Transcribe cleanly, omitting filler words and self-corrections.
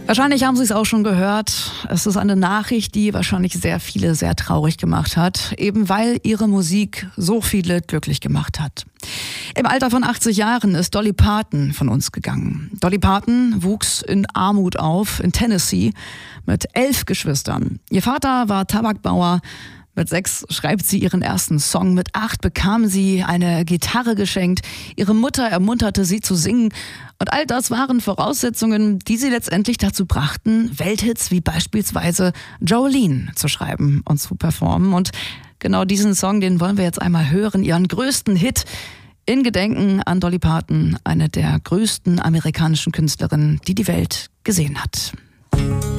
Wahrscheinlich haben Sie es auch schon gehört. Es ist eine Nachricht, die wahrscheinlich sehr viele sehr traurig gemacht hat, eben weil ihre Musik so viele glücklich gemacht hat. Im Alter von 80 Jahren ist Dolly Parton von uns gegangen. Dolly Parton wuchs in Armut auf, in Tennessee, mit 11 Geschwistern. Ihr Vater war Tabakbauer. Mit 6 schreibt sie ihren ersten Song. Mit 8 bekam sie eine Gitarre geschenkt. Ihre Mutter ermunterte sie zu singen. Und all das waren Voraussetzungen, die sie letztendlich dazu brachten, Welthits wie beispielsweise Jolene zu schreiben und zu performen. Und genau diesen Song, den wollen wir jetzt einmal hören. Ihren größten Hit in Gedenken an Dolly Parton, eine der größten amerikanischen Künstlerinnen, die die Welt gesehen hat.